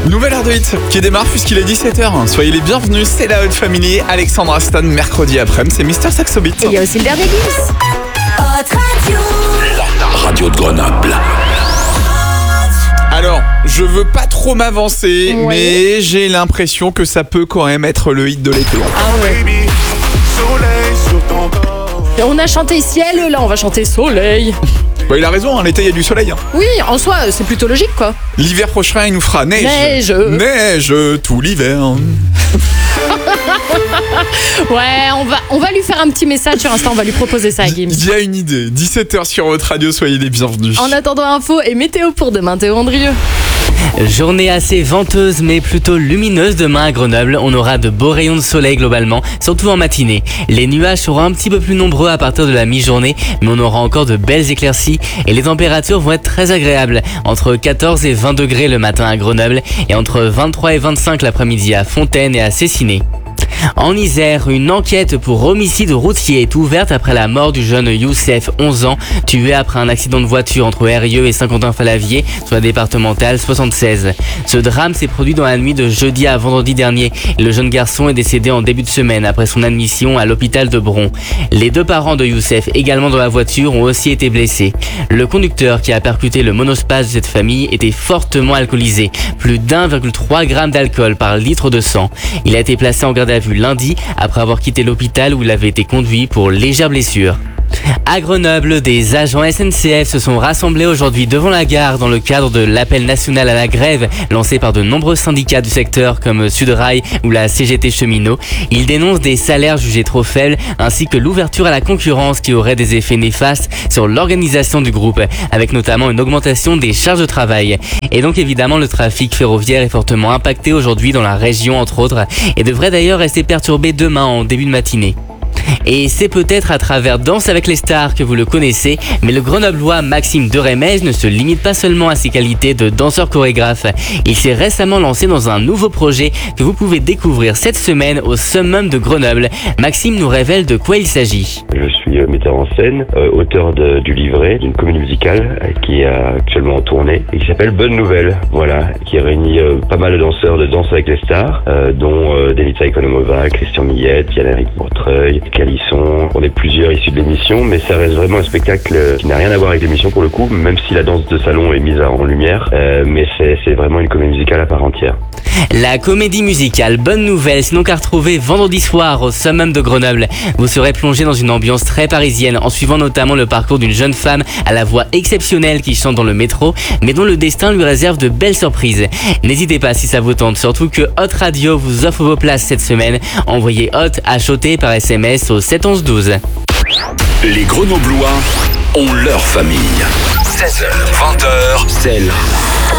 Nouvelle heure de hit qui démarre puisqu'il est 17h. Soyez les bienvenus, c'est la Hot Family. Alexandra Stan, mercredi après-midi, c'est Mister Saxo Beat. Et il y a aussi le dernier Gims. Hot Radio. La radio de Grenoble. Alors, je veux pas trop m'avancer, Ouais. mais j'ai l'impression que ça peut quand même être le hit de l'été. Ah ouais. Et on a chanté ciel, là on va chanter soleil. Bah, il a raison, hein, l'été il y a du soleil. Hein. Oui, en soi, c'est plutôt logique quoi. L'hiver prochain, il nous fera neige. Neige tout l'hiver. Ouais, on va lui faire un petit message sur Insta, on va lui proposer ça à Gims. Il y a une idée. 17h sur votre radio, soyez les bienvenus. En attendant, info et météo pour demain, Théo Andrieux. Journée assez venteuse mais plutôt lumineuse demain à Grenoble. On aura de beaux rayons de soleil globalement, surtout en matinée. Les nuages seront un petit peu plus nombreux à partir de la mi-journée, mais on aura encore de belles éclaircies et les températures vont être très agréables. Entre 14 et 20 degrés le matin à Grenoble et entre 23 et 25 l'après-midi à Fontaine et à Cessiné. En Isère, une enquête pour homicide routier est ouverte après la mort du jeune Youssef, 11 ans, tué après un accident de voiture entre Eyrieux et Saint-Quentin-Falavier sur la départementale 76. Ce drame s'est produit dans la nuit de jeudi à vendredi dernier. Le jeune garçon est décédé en début de semaine après son admission à l'hôpital de Bron. Les deux parents de Youssef, également dans la voiture, ont aussi été blessés. Le conducteur qui a percuté le monospace de cette famille était fortement alcoolisé, plus d'1,3 g d'alcool par litre de sang. Il a été placé en garde à vue lundi après avoir quitté l'hôpital où il avait été conduit pour légères blessures. À Grenoble, des agents SNCF se sont rassemblés aujourd'hui devant la gare dans le cadre de l'appel national à la grève lancé par de nombreux syndicats du secteur comme Sudrail ou la CGT Cheminot. Ils dénoncent des salaires jugés trop faibles ainsi que l'ouverture à la concurrence qui aurait des effets néfastes sur l'organisation du groupe, avec notamment une augmentation des charges de travail. Et donc évidemment le trafic ferroviaire est fortement impacté aujourd'hui dans la région entre autres et devrait d'ailleurs rester perturbé demain en début de matinée. Et c'est peut-être à travers Danse avec les stars que vous le connaissez, mais le grenoblois Maxime Deremez ne se limite pas seulement à ses qualités de danseur chorégraphe. Il s'est récemment lancé dans un nouveau projet que vous pouvez découvrir cette semaine au Summum de Grenoble. Maxime nous révèle de quoi il s'agit. Je suis metteur en scène, auteur du livret d'une comédie musicale qui est actuellement en tournée et qui s'appelle Bonne Nouvelle, voilà, qui réunit pas mal de danseurs de Danse avec les stars, dont Denitza Economova, Christian Millette, Yann-Éric Montreuil, Calisson. On est plusieurs issus de l'émission, mais ça reste vraiment un spectacle qui n'a rien à voir avec l'émission pour le coup, même si la danse de salon est mise en lumière, mais c'est vraiment une comédie musicale à part entière. La comédie musicale Bonne Nouvelle, c'est donc à retrouver vendredi soir au Summum de Grenoble. Vous serez plongé dans une ambiance très parisienne en suivant notamment le parcours d'une jeune femme à la voix exceptionnelle qui chante dans le métro, mais dont le destin lui réserve de belles surprises. N'hésitez pas si ça vous tente, surtout que Hot Radio vous offre vos places cette semaine. Envoyez Hot H-O-T par SMS au 7 11 12. Les Grenoblois ont leur famille. 16h, 20h, c'est